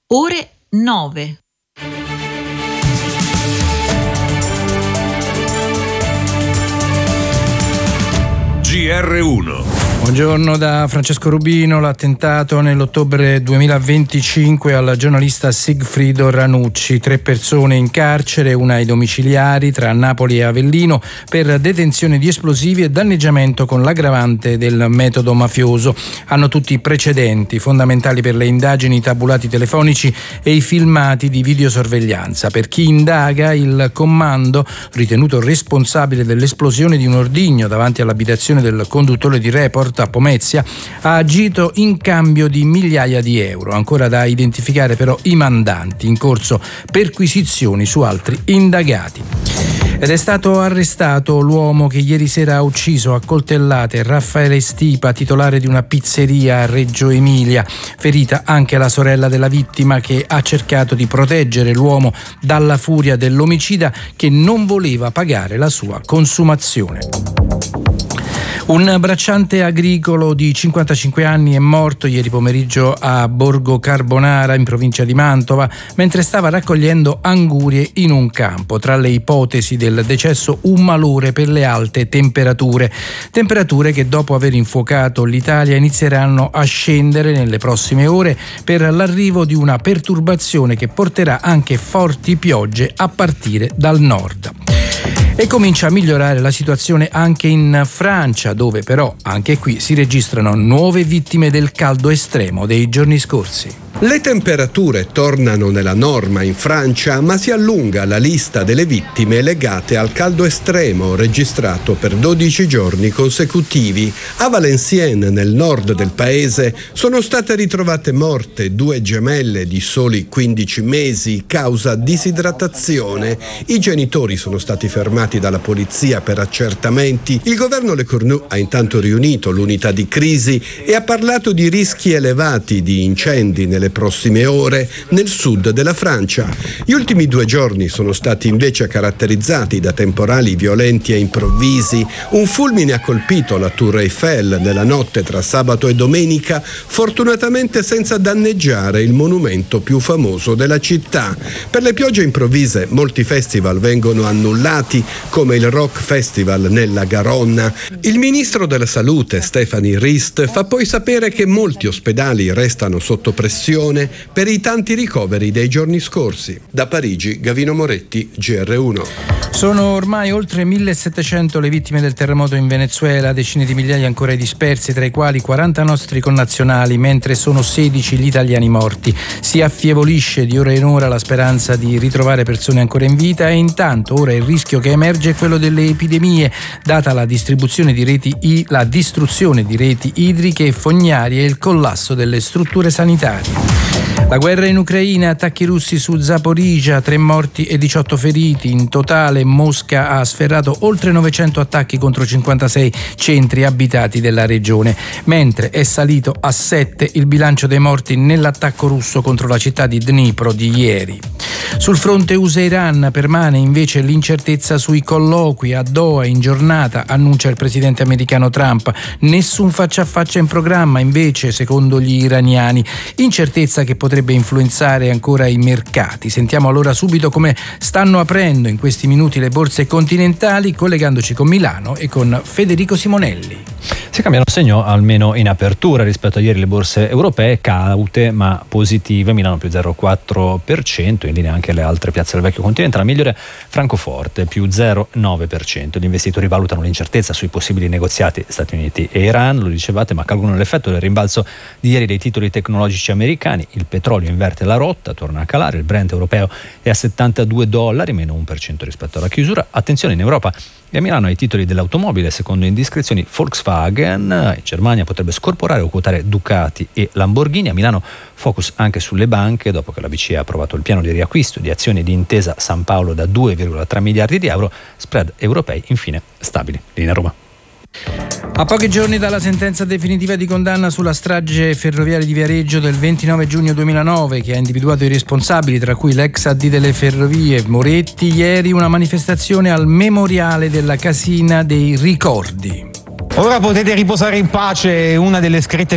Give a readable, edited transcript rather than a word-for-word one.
ore 9. GR1. Buongiorno da Francesco Rubino. L'attentato nell'ottobre 2025 al giornalista Sigfrido Ranucci. 3 persone in carcere, una ai domiciliari tra Napoli e Avellino per detenzione di esplosivi e danneggiamento con l'aggravante del metodo mafioso. Hanno tutti precedenti fondamentali per le indagini, i tabulati telefonici e i filmati di videosorveglianza. Per chi indaga, il commando, ritenuto responsabile dell'esplosione di un ordigno davanti all'abitazione del conduttore di Report a Pomezia, ha agito in cambio di migliaia di euro. Ancora da identificare però i mandanti, in corso perquisizioni su altri indagati. Ed è stato arrestato l'uomo che ieri sera ha ucciso a coltellate Raffaele Stipa, titolare di una pizzeria a Reggio Emilia. Ferita anche la sorella della vittima, che ha cercato di proteggere l'uomo dalla furia dell'omicida che non voleva pagare la sua consumazione. Un bracciante agricolo di 55 anni è morto ieri pomeriggio a Borgo Carbonara, in provincia di Mantova, mentre stava raccogliendo angurie in un campo. Tra le ipotesi del decesso, un malore per le alte temperature. Temperature che, dopo aver infuocato l'Italia, inizieranno a scendere nelle prossime ore per l'arrivo di una perturbazione che porterà anche forti piogge a partire dal nord. E comincia a migliorare la situazione anche in Francia, dove però anche qui si registrano nuove vittime del caldo estremo dei giorni scorsi. Le temperature tornano nella norma in Francia, ma si allunga la lista delle vittime legate al caldo estremo registrato per 12 giorni consecutivi. A Valenciennes, nel nord del paese, sono state ritrovate morte 2 gemelle di soli 15 mesi causa disidratazione. I genitori sono stati fermati dalla polizia per accertamenti. Il governo Le Cornu ha intanto riunito l'unità di crisi e ha parlato di rischi elevati di incendi nelle prossime ore nel sud della Francia. Gli ultimi 2 giorni sono stati invece caratterizzati da temporali violenti e improvvisi. Un fulmine ha colpito la Tour Eiffel nella notte tra sabato e domenica, fortunatamente senza danneggiare il monumento più famoso della città. Per le piogge improvvise molti festival vengono annullati, come il Rock Festival nella Garonna. Il ministro della Salute, Stéphanie Rist, fa poi sapere che molti ospedali restano sotto pressione per i tanti ricoveri dei giorni scorsi. Da Parigi, Gavino Moretti, GR1. Sono ormai oltre 1700 le vittime del terremoto in Venezuela, decine di migliaia ancora i dispersi, tra i quali 40 nostri connazionali, mentre sono 16 gli italiani morti. Si affievolisce di ora in ora la speranza di ritrovare persone ancora in vita e intanto ora il rischio che emerge è quello delle epidemie, data la distruzione di reti idriche e fognarie e il collasso delle strutture sanitarie. La guerra in Ucraina, attacchi russi su Zaporizhzhia, 3 morti e 18 feriti. In totale Mosca ha sferrato oltre 900 attacchi contro 56 centri abitati della regione, mentre è salito a 7 il bilancio dei morti nell'attacco russo contro la città di Dnipro di ieri. Sul fronte USA-Iran permane invece l'incertezza sui colloqui a Doha in giornata, annuncia il presidente americano Trump. Nessun faccia a faccia in programma invece, secondo gli iraniani. Incertezza che potrebbe influenzare ancora i mercati. Sentiamo allora subito come stanno aprendo in questi minuti le borse continentali, collegandoci con Milano e con Federico Simonelli. Si cambiano segno almeno in apertura rispetto a ieri le borse europee, caute ma positive. Milano più 0,4%, in linea anche le altre piazze del vecchio continente. La migliore Francoforte più 0,9%. Gli investitori valutano l'incertezza sui possibili negoziati Stati Uniti e Iran, lo dicevate, ma calcolano l'effetto del rimbalzo di ieri dei titoli tecnologici americani. Il petrolio inverte la rotta, torna a calare, il Brent europeo è a $72, meno 1% rispetto alla chiusura. Attenzione in Europa e a Milano ai titoli dell'automobile, secondo indiscrezioni Volkswagen. In Germania potrebbe scorporare o quotare Ducati e Lamborghini. A Milano focus anche sulle banche, dopo che la BCE ha approvato il piano di riacquisto di azioni di Intesa San Paolo da 2,3 miliardi di euro. Spread europei infine stabili. Linea Roma. A pochi giorni dalla sentenza definitiva di condanna sulla strage ferroviaria di Viareggio del 29 giugno 2009, che ha individuato i responsabili, tra cui l'ex AD delle ferrovie Moretti, ieri una manifestazione al memoriale della Casina dei Ricordi. Ora potete riposare in pace, una delle scritte